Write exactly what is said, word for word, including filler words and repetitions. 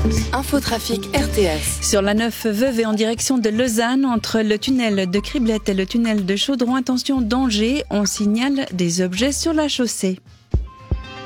Infotrafic R T S. Sur la neuf Veuve et en direction de Lausanne, entre le tunnel de Criblette et le tunnel de Chaudron, attention danger, on signale des objets sur la chaussée.